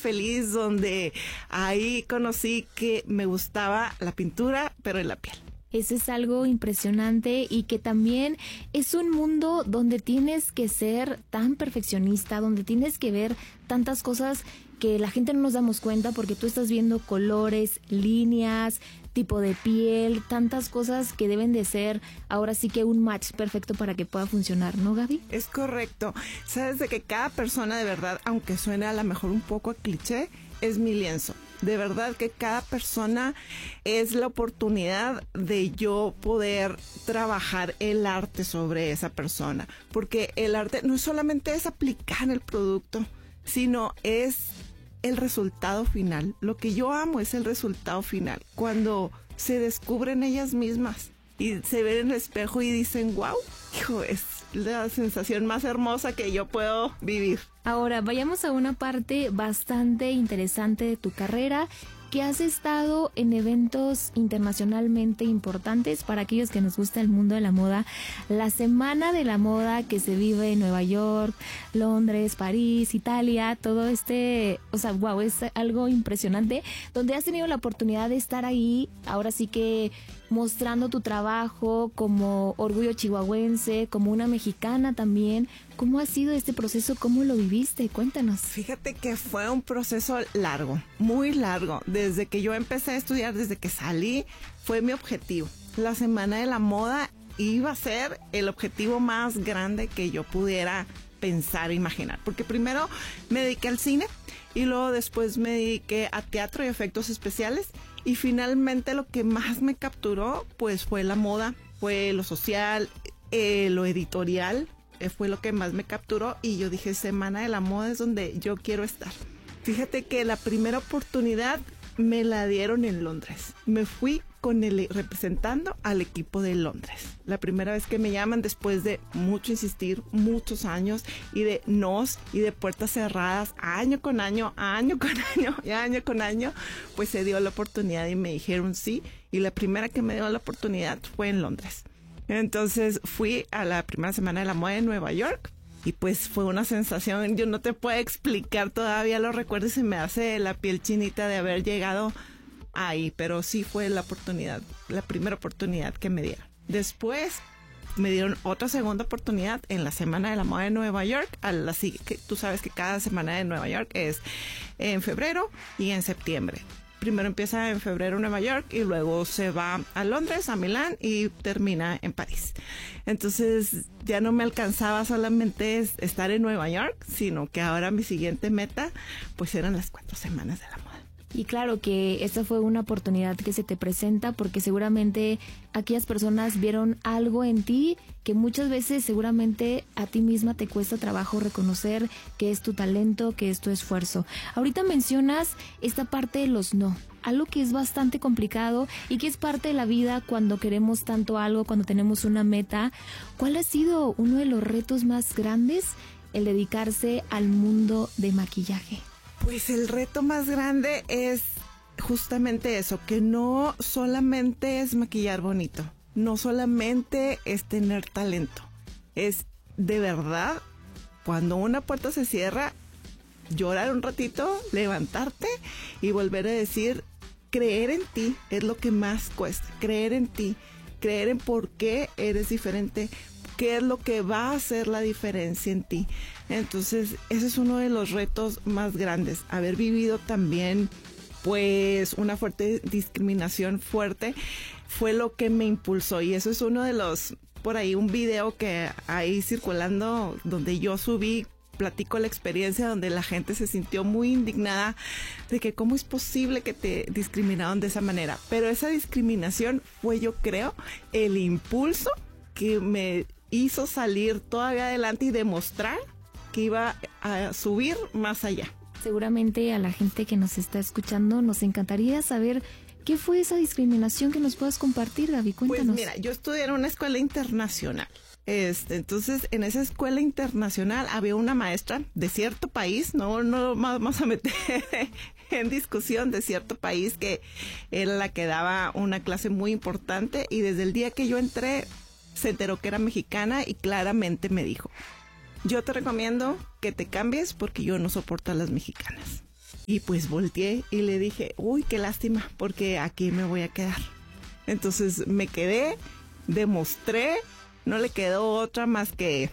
feliz donde ahí conocí que me gustaba la pintura, pero en la piel. Eso es algo impresionante y que también es un mundo donde tienes que ser tan perfeccionista, donde tienes que ver tantas cosas que la gente no nos damos cuenta porque tú estás viendo colores, líneas, tipo de piel, tantas cosas que deben de ser ahora sí que un match perfecto para que pueda funcionar, ¿no, Gaby? Es correcto. Sabes de que cada persona de verdad, aunque suene a lo mejor un poco a cliché, es mi lienzo. De verdad que cada persona es la oportunidad de yo poder trabajar el arte sobre esa persona. Porque el arte no solamente es aplicar el producto, sino es el resultado final. Lo que yo amo es el resultado final. Cuando se descubren ellas mismas y se ven en el espejo y dicen, wow, hijo, es la sensación más hermosa que yo puedo vivir. Ahora, vayamos a una parte bastante interesante de tu carrera, que has estado en eventos internacionalmente importantes para aquellos que nos gusta el mundo de la moda. La Semana de la Moda que se vive en Nueva York, Londres, París, Italia, todo wow, es algo impresionante, donde has tenido la oportunidad de estar ahí, ahora sí que mostrando tu trabajo como orgullo chihuahuense, como una mexicana también. ¿Cómo ha sido este proceso? ¿Cómo lo viviste? Cuéntanos. Fíjate que fue un proceso largo, muy largo. Desde que yo empecé a estudiar, desde que salí, fue mi objetivo. La Semana de la Moda iba a ser el objetivo más grande que yo pudiera pensar, imaginar. Porque primero me dediqué al cine y luego después me dediqué a teatro y efectos especiales. Y finalmente lo que más me capturó pues fue la moda, fue lo social, lo editorial, fue lo que más me capturó. Y yo dije, Semana de la Moda es donde yo quiero estar. Fíjate que la primera oportunidad me la dieron en Londres. Me fui representando al equipo de Londres. La primera vez que me llaman después de mucho insistir, muchos años y de nos y de puertas cerradas, año con año, pues se dio la oportunidad y me dijeron sí. Y la primera que me dio la oportunidad fue en Londres. Entonces fui a la primera Semana de la Moda en Nueva York. Y pues fue una sensación, yo no te puedo explicar, todavía lo recuerdo y se me hace la piel chinita de haber llegado ahí, pero sí fue la oportunidad, la primera oportunidad que me dieron. Después me dieron otra segunda oportunidad en la Semana de la Moda de Nueva York, tú sabes que cada Semana de Nueva York es en febrero y en septiembre. Primero empieza en febrero en Nueva York y luego se va a Londres, a Milán y termina en París. Entonces ya no me alcanzaba solamente estar en Nueva York, sino que ahora mi siguiente meta pues eran las 4 semanas de la moda. Y claro que esta fue una oportunidad que se te presenta porque seguramente aquellas personas vieron algo en ti que muchas veces seguramente a ti misma te cuesta trabajo reconocer que es tu talento, que es tu esfuerzo. Ahorita mencionas esta parte de los no, algo que es bastante complicado y que es parte de la vida cuando queremos tanto algo, cuando tenemos una meta. ¿Cuál ha sido uno de los retos más grandes, el dedicarse al mundo de maquillaje? Pues el reto más grande es justamente eso, que no solamente es maquillar bonito, no solamente es tener talento, es de verdad, cuando una puerta se cierra, llorar un ratito, levantarte y volver a decir, creer en ti es lo que más cuesta, creer en ti, creer en por qué eres diferente, qué es lo que va a hacer la diferencia en ti. Entonces, ese es uno de los retos más grandes. Haber vivido también, pues, una fuerte discriminación fuerte fue lo que me impulsó. Y eso es uno de los, por ahí, un video que hay circulando donde yo subí, platico la experiencia donde la gente se sintió muy indignada de que cómo es posible que te discriminaron de esa manera. Pero esa discriminación fue, yo creo, el impulso que me hizo salir todavía adelante y demostrar que iba a subir más allá. Seguramente a la gente que nos está escuchando nos encantaría saber qué fue esa discriminación que nos puedas compartir, Gaby. Cuéntanos. Pues mira, yo estudié en una escuela internacional. Entonces, en esa escuela internacional había una maestra de cierto país, no vamos a meter en discusión, de cierto país, que era la que daba una clase muy importante, y desde el día que yo entré se enteró que era mexicana y claramente me dijo, yo te recomiendo que te cambies porque yo no soporto a las mexicanas. Y pues volteé y le dije, uy, qué lástima, porque aquí me voy a quedar. Entonces me quedé, demostré, no le quedó otra más que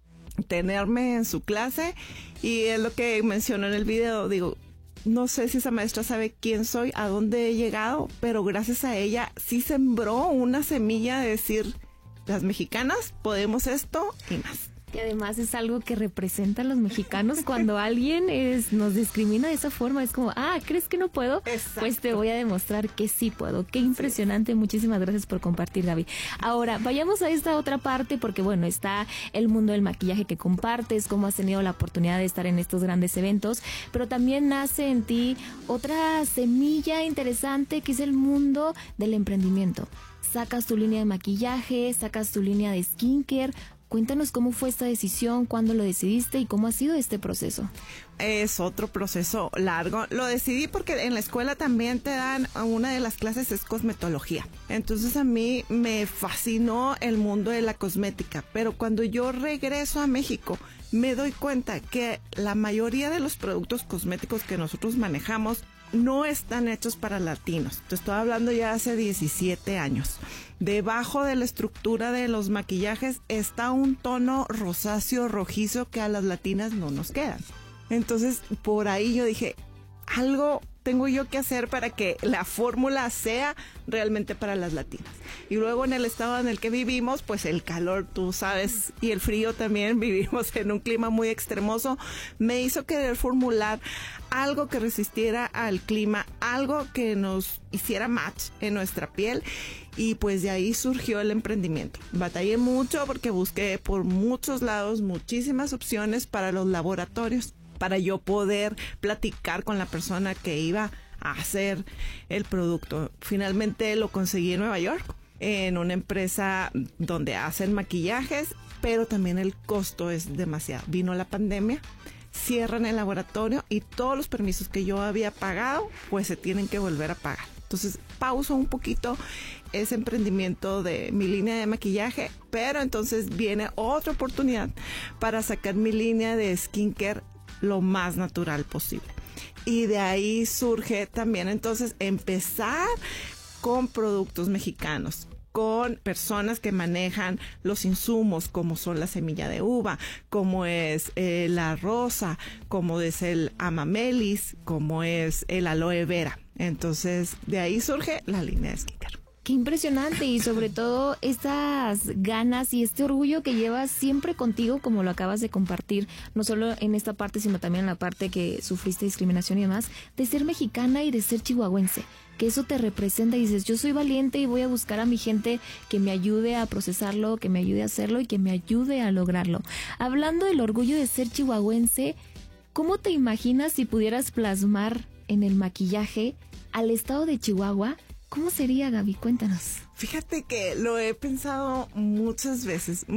tenerme en su clase, y es lo que mencionó en el video. Digo, no sé si esa maestra sabe quién soy, a dónde he llegado, pero gracias a ella sí sembró una semilla de decir, las mexicanas podemos esto y más. Y además es algo que representa a los mexicanos cuando alguien nos discrimina de esa forma. Es como, ¿crees que no puedo? Exacto. Pues te voy a demostrar que sí puedo. Qué impresionante. Sí. Muchísimas gracias por compartir, Gaby. Ahora, vayamos a esta otra parte, porque bueno, está el mundo del maquillaje que compartes, cómo has tenido la oportunidad de estar en estos grandes eventos, pero también nace en ti otra semilla interesante que es el mundo del emprendimiento. Sacas tu línea de maquillaje, sacas tu línea de skincare. Cuéntanos cómo fue esta decisión, cuándo lo decidiste y cómo ha sido este proceso. Es otro proceso largo. Lo decidí porque en la escuela también te dan, una de las clases es cosmetología. Entonces a mí me fascinó el mundo de la cosmética, pero cuando yo regreso a México me doy cuenta que la mayoría de los productos cosméticos que nosotros manejamos no están hechos para latinos. Te estoy hablando ya hace 17 años. Debajo de la estructura de los maquillajes está un tono rosáceo rojizo que a las latinas no nos quedan. Entonces, por ahí yo dije, algo tengo yo que hacer para que la fórmula sea realmente para las latinas. Y luego en el estado en el que vivimos, pues el calor, tú sabes, y el frío también, vivimos en un clima muy extremoso, me hizo querer formular algo que resistiera al clima, algo que nos hiciera match en nuestra piel, y pues de ahí surgió el emprendimiento. Batallé mucho porque busqué por muchos lados muchísimas opciones para los laboratorios, para yo poder platicar con la persona que iba a hacer el producto. Finalmente lo conseguí en Nueva York, en una empresa donde hacen maquillajes, pero también el costo es demasiado. Vino la pandemia, cierran el laboratorio y todos los permisos que yo había pagado, pues se tienen que volver a pagar. Entonces pauso un poquito ese emprendimiento de mi línea de maquillaje, pero entonces viene otra oportunidad para sacar mi línea de skincare lo más natural posible. Y de ahí surge también entonces empezar con productos mexicanos, con personas que manejan los insumos, como son la semilla de uva, como es la rosa, como es el amamelis, como es el aloe vera. Entonces de ahí surge la línea de skincare. Qué impresionante, y sobre todo estas ganas y este orgullo que llevas siempre contigo, como lo acabas de compartir, no solo en esta parte, sino también en la parte que sufriste discriminación y demás, de ser mexicana y de ser chihuahuense, que eso te representa y dices, yo soy valiente y voy a buscar a mi gente que me ayude a procesarlo, que me ayude a hacerlo y que me ayude a lograrlo. Hablando del orgullo de ser chihuahuense, ¿cómo te imaginas si pudieras plasmar en el maquillaje al estado de Chihuahua? ¿Cómo sería, Gaby? Cuéntanos. Fíjate que lo he pensado muchas veces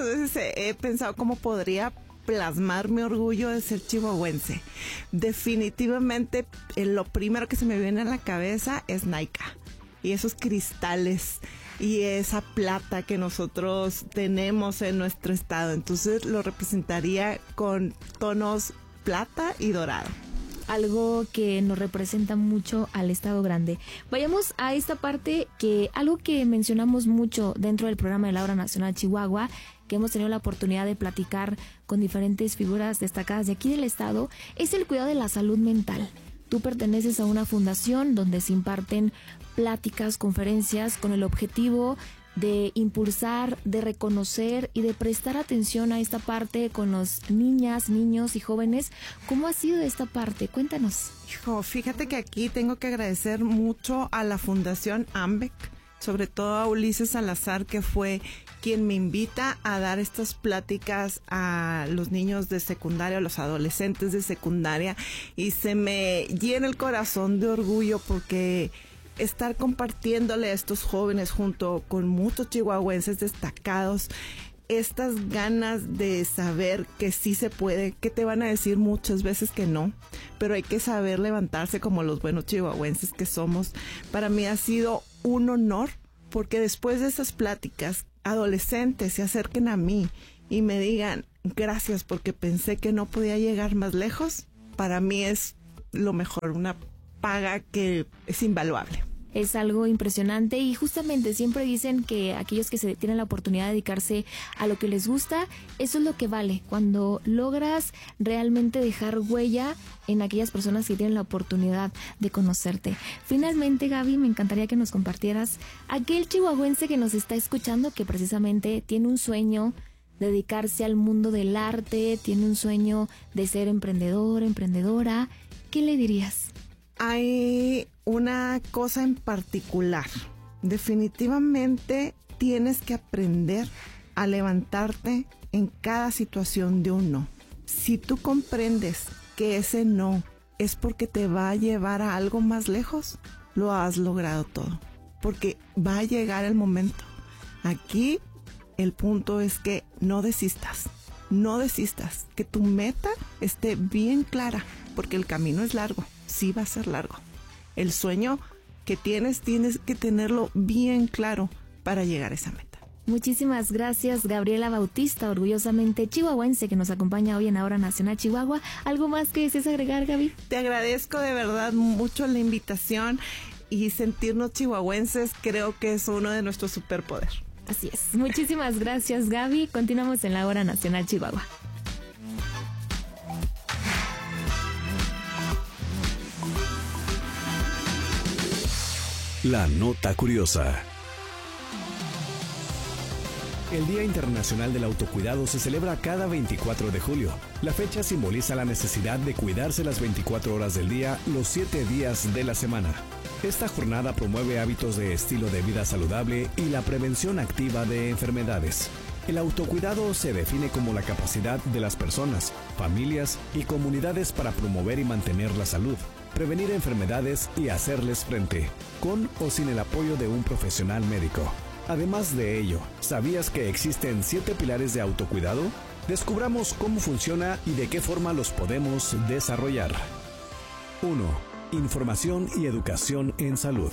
he pensado cómo podría plasmar mi orgullo de ser chihuahuense. Definitivamente lo primero que se me viene a la cabeza es Nika y esos cristales y esa plata que nosotros tenemos en nuestro estado. Entonces lo representaría con tonos plata y dorado. Algo que nos representa mucho al Estado Grande. Vayamos a esta parte, que algo que mencionamos mucho dentro del programa de la Hora Nacional Chihuahua, que hemos tenido la oportunidad de platicar con diferentes figuras destacadas de aquí del estado, es el cuidado de la salud mental. Tú perteneces a una fundación donde se imparten pláticas, conferencias con el objetivo de impulsar, de reconocer y de prestar atención a esta parte con los niñas, niños y jóvenes. ¿Cómo ha sido esta parte? Cuéntanos. Hijo, fíjate que aquí tengo que agradecer mucho a la Fundación AMBEC, sobre todo a Ulises Salazar, que fue quien me invita a dar estas pláticas a los niños de secundaria, a los adolescentes de secundaria, y se me llena el corazón de orgullo porque estar compartiéndole a estos jóvenes junto con muchos chihuahuenses destacados estas ganas de saber que sí se puede, que te van a decir muchas veces que no, pero hay que saber levantarse como los buenos chihuahuenses que somos. Para mí ha sido un honor, porque después de esas pláticas, adolescentes se acerquen a mí y me digan gracias porque pensé que no podía llegar más lejos. Para mí es lo mejor, una paga que es invaluable. Es algo impresionante y justamente siempre dicen que aquellos que se tienen la oportunidad de dedicarse a lo que les gusta, eso es lo que vale, cuando logras realmente dejar huella en aquellas personas que tienen la oportunidad de conocerte. Finalmente, Gaby, me encantaría que nos compartieras aquel chihuahuense que nos está escuchando que precisamente tiene un sueño de dedicarse al mundo del arte, tiene un sueño de ser emprendedor, emprendedora. ¿Qué le dirías? Hay una cosa en particular. Definitivamente tienes que aprender a levantarte en cada situación de un no. Si tú comprendes que ese no es porque te va a llevar a algo más lejos, lo has logrado todo. Porque va a llegar el momento. Aquí el punto es que no desistas. No desistas. Que tu meta esté bien clara. Porque el camino es largo. Sí va a ser largo. El sueño que tienes que tenerlo bien claro para llegar a esa meta. Muchísimas gracias, Gabriela Bautista, orgullosamente chihuahuense, que nos acompaña hoy en Ahora Nacional Chihuahua. ¿Algo más que desees agregar, Gaby? Te agradezco de verdad mucho la invitación y sentirnos chihuahuenses creo que es uno de nuestros superpoderes. Así es. Muchísimas gracias, Gaby. Continuamos en la Hora Nacional Chihuahua. La nota curiosa. El Día Internacional del Autocuidado se celebra cada 24 de julio. La fecha simboliza la necesidad de cuidarse las 24 horas del día, los 7 días de la semana. Esta jornada promueve hábitos de estilo de vida saludable y la prevención activa de enfermedades. El autocuidado se define como la capacidad de las personas, familias y comunidades para promover y mantener la salud, prevenir enfermedades y hacerles frente, con o sin el apoyo de un profesional médico. Además de ello, ¿sabías que existen 7 pilares de autocuidado? Descubramos cómo funciona y de qué forma los podemos desarrollar. 1. Información y educación en salud.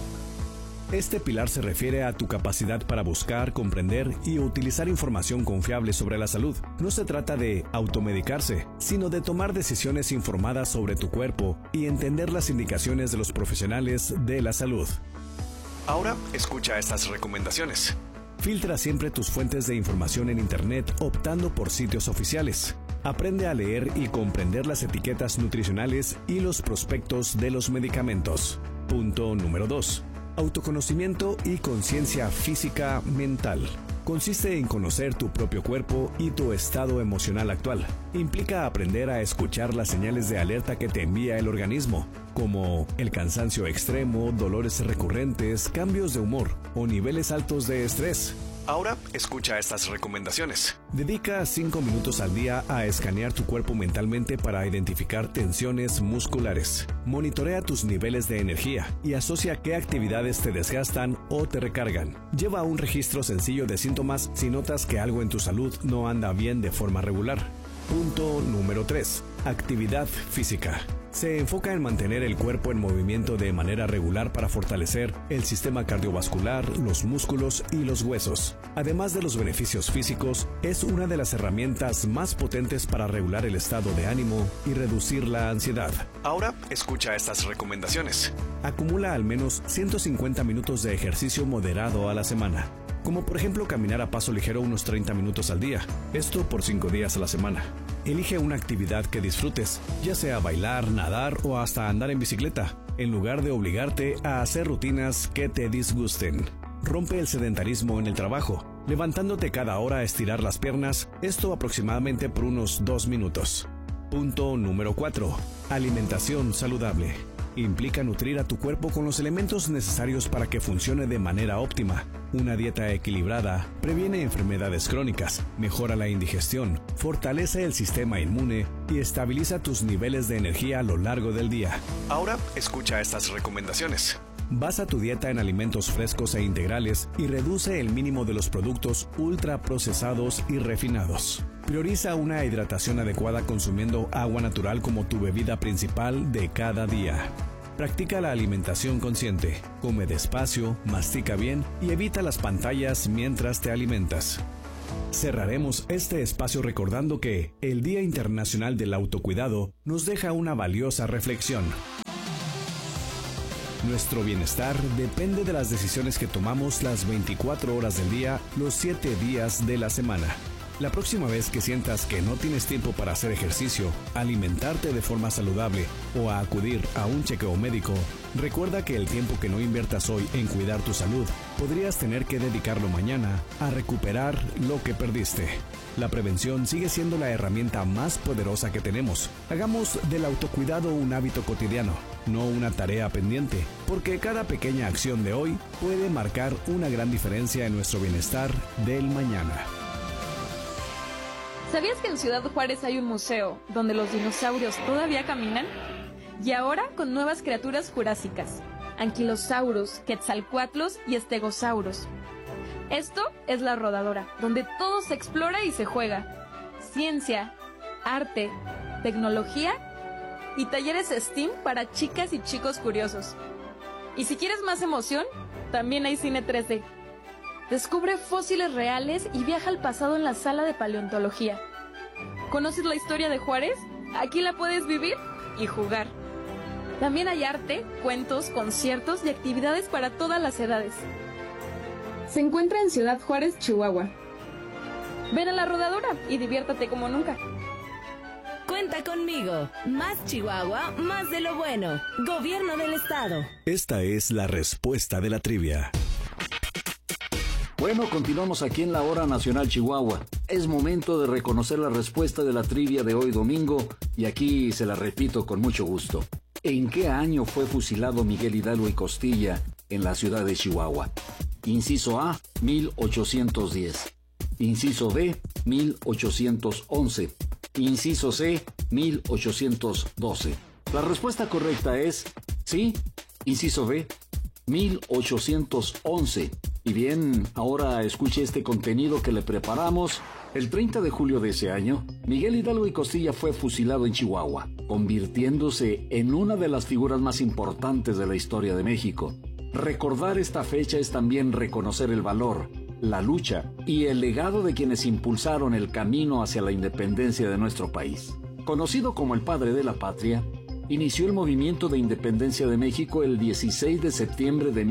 Este pilar se refiere a tu capacidad para buscar, comprender y utilizar información confiable sobre la salud. No se trata de automedicarse, sino de tomar decisiones informadas sobre tu cuerpo y entender las indicaciones de los profesionales de la salud. Ahora, escucha estas recomendaciones. Filtra siempre tus fuentes de información en Internet optando por sitios oficiales. Aprende a leer y comprender las etiquetas nutricionales y los prospectos de los medicamentos. Punto número 2. Autoconocimiento y conciencia física mental. Consiste en conocer tu propio cuerpo y tu estado emocional actual. Implica aprender a escuchar las señales de alerta que te envía el organismo, como el cansancio extremo, dolores recurrentes, cambios de humor o niveles altos de estrés. Ahora, escucha estas recomendaciones. Dedica 5 minutos al día a escanear tu cuerpo mentalmente para identificar tensiones musculares. Monitorea tus niveles de energía y asocia qué actividades te desgastan o te recargan. Lleva un registro sencillo de síntomas si notas que algo en tu salud no anda bien de forma regular. Punto número 3. Actividad física. Se enfoca en mantener el cuerpo en movimiento de manera regular para fortalecer el sistema cardiovascular, los músculos y los huesos. Además de los beneficios físicos, es una de las herramientas más potentes para regular el estado de ánimo y reducir la ansiedad. Ahora, escucha estas recomendaciones. Acumula al menos 150 minutos de ejercicio moderado a la semana, como por ejemplo caminar a paso ligero unos 30 minutos al día, esto por 5 días a la semana. Elige una actividad que disfrutes, ya sea bailar, nadar o hasta andar en bicicleta, en lugar de obligarte a hacer rutinas que te disgusten. Rompe el sedentarismo en el trabajo, levantándote cada hora a estirar las piernas, esto aproximadamente por unos 2 minutos. Punto número 4. Alimentación saludable. Implica nutrir a tu cuerpo con los elementos necesarios para que funcione de manera óptima. Una dieta equilibrada previene enfermedades crónicas, mejora la indigestión, fortalece el sistema inmune y estabiliza tus niveles de energía a lo largo del día. Ahora, escucha estas recomendaciones. Basa tu dieta en alimentos frescos e integrales y reduce el mínimo de los productos ultraprocesados y refinados. Prioriza una hidratación adecuada consumiendo agua natural como tu bebida principal de cada día. Practica la alimentación consciente, come despacio, mastica bien y evita las pantallas mientras te alimentas. Cerraremos este espacio recordando que el Día Internacional del Autocuidado nos deja una valiosa reflexión. Nuestro bienestar depende de las decisiones que tomamos las 24 horas del día, los 7 días de la semana. La próxima vez que sientas que no tienes tiempo para hacer ejercicio, alimentarte de forma saludable o a acudir a un chequeo médico, recuerda que el tiempo que no inviertas hoy en cuidar tu salud, podrías tener que dedicarlo mañana a recuperar lo que perdiste. La prevención sigue siendo la herramienta más poderosa que tenemos. Hagamos del autocuidado un hábito cotidiano, no una tarea pendiente, porque cada pequeña acción de hoy puede marcar una gran diferencia en nuestro bienestar del mañana. ¿Sabías que en Ciudad Juárez hay un museo donde los dinosaurios todavía caminan? Y ahora con nuevas criaturas jurásicas, anquilosaurus, quetzalcóatlos y estegosauros. Esto es La Rodadora, donde todo se explora y se juega. Ciencia, arte, tecnología y talleres STEAM para chicas y chicos curiosos. Y si quieres más emoción, también hay cine 3D. Descubre fósiles reales y viaja al pasado en la sala de paleontología. ¿Conoces la historia de Juárez? Aquí la puedes vivir y jugar. También hay arte, cuentos, conciertos y actividades para todas las edades. Se encuentra en Ciudad Juárez, Chihuahua. Ven a La Rodadora y diviértate como nunca. Cuenta conmigo. Más Chihuahua, más de lo bueno. Gobierno del Estado. Esta es la respuesta de la trivia. Bueno, continuamos aquí en la Hora Nacional Chihuahua. Es momento de reconocer la respuesta de la trivia de hoy domingo y aquí se la repito con mucho gusto. ¿En qué año fue fusilado Miguel Hidalgo y Costilla en la ciudad de Chihuahua? Inciso A, 1810. Inciso B, 1811. Inciso C, 1812. La respuesta correcta es, sí, inciso B, 1811. Y bien, ahora escuche este contenido que le preparamos. El 30 de julio de ese año, Miguel Hidalgo y Costilla fue fusilado en Chihuahua, convirtiéndose en una de las figuras más importantes de la historia de México. Recordar esta fecha es también reconocer el valor, la lucha y el legado de quienes impulsaron el camino hacia la independencia de nuestro país. Conocido como el padre de la patria, inició el movimiento de independencia de México el 16 de septiembre de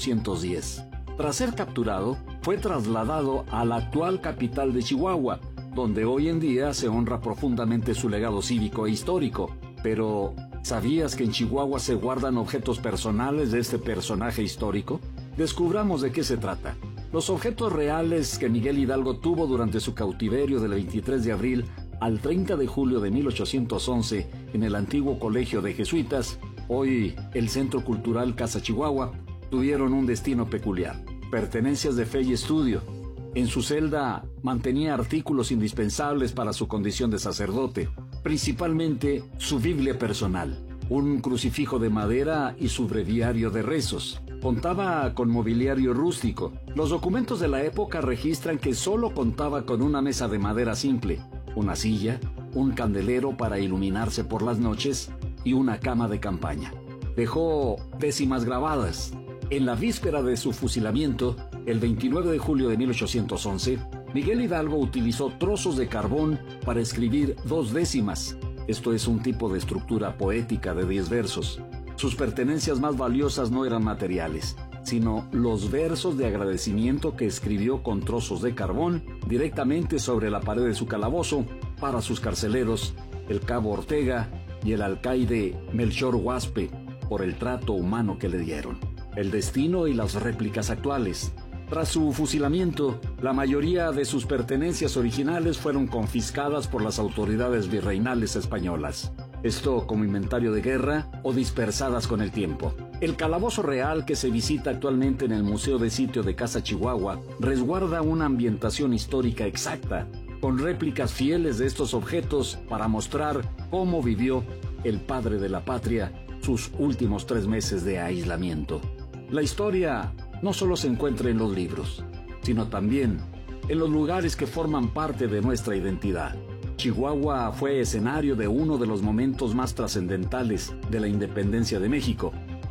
1810. Tras ser capturado, fue trasladado a la actual capital de Chihuahua, donde hoy en día se honra profundamente su legado cívico e histórico. Pero, ¿sabías que en Chihuahua se guardan objetos personales de este personaje histórico? Descubramos de qué se trata. Los objetos reales que Miguel Hidalgo tuvo durante su cautiverio del 23 de abril al 30 de julio de 1811 en el antiguo colegio de jesuitas, hoy el Centro Cultural Casa Chihuahua, tuvieron un destino peculiar. Pertenencias de fe y estudio. En su celda mantenía artículos indispensables para su condición de sacerdote, principalmente su Biblia personal, un crucifijo de madera y su breviario de rezos. Contaba con mobiliario rústico. Los documentos de la época registran que solo contaba con una mesa de madera simple, una silla, un candelero para iluminarse por las noches y una cama de campaña. Dejó décimas grabadas. En la víspera de su fusilamiento, el 29 de julio de 1811, Miguel Hidalgo utilizó trozos de carbón para escribir 2 décimas. Esto es un tipo de estructura poética de 10 versos. Sus pertenencias más valiosas no eran materiales, sino los versos de agradecimiento que escribió con trozos de carbón directamente sobre la pared de su calabozo para sus carceleros, el cabo Ortega y el alcaide Melchor Huaspe, por el trato humano que le dieron. El destino y las réplicas actuales. Tras su fusilamiento, la mayoría de sus pertenencias originales fueron confiscadas por las autoridades virreinales españolas. Esto como inventario de guerra o dispersadas con el tiempo. El calabozo real que se visita actualmente en el Museo de Sitio de Casa Chihuahua resguarda una ambientación histórica exacta, con réplicas fieles de estos objetos para mostrar cómo vivió el padre de la patria sus últimos 3 meses de aislamiento. La historia no solo se encuentra en los libros, sino también en los lugares que forman parte de nuestra identidad. Chihuahua fue escenario de uno de los momentos más trascendentales de la independencia de México,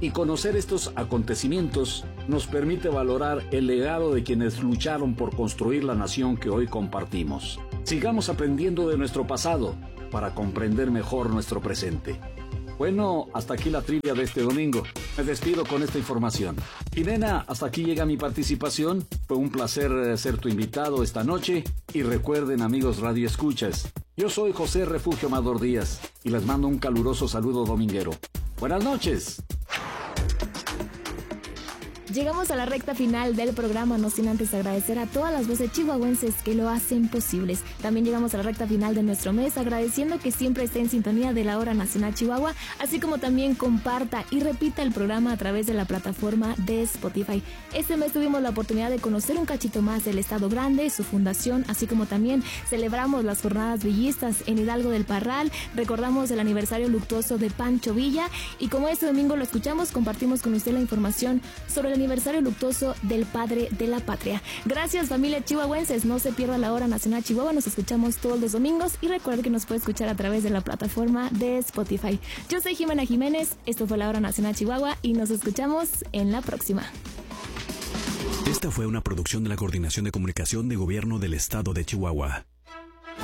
Y conocer estos acontecimientos nos permite valorar el legado de quienes lucharon por construir la nación que hoy compartimos. Sigamos aprendiendo de nuestro pasado para comprender mejor nuestro presente. Bueno, hasta aquí la trivia de este domingo. Me despido con esta información. Y nena, hasta aquí llega mi participación. Fue un placer ser tu invitado esta noche. Y recuerden, amigos radioescuchas, yo soy José Refugio Amador Díaz y les mando un caluroso saludo dominguero. Buenas noches. Llegamos a la recta final del programa, no sin antes agradecer a todas las voces chihuahuenses que lo hacen posibles. También llegamos a la recta final de nuestro mes, agradeciendo que siempre esté en sintonía de la Hora Nacional Chihuahua, así como también comparta y repita el programa a través de la plataforma de Spotify. Este mes tuvimos la oportunidad de conocer un cachito más del Estado Grande, su fundación, así como también celebramos las jornadas villistas en Hidalgo del Parral, recordamos el aniversario luctuoso de Pancho Villa y como este domingo lo escuchamos, compartimos con usted la información sobre el aniversario luctuoso del padre de la patria. Gracias, familia chihuahuenses, no se pierda la Hora Nacional Chihuahua, nos escuchamos todos los domingos y recuerde que nos puede escuchar a través de la plataforma de Spotify. Yo soy Jimena Jiménez, esto fue la Hora Nacional Chihuahua y nos escuchamos en la próxima. Esta fue una producción de la Coordinación de Comunicación de Gobierno del Estado de Chihuahua.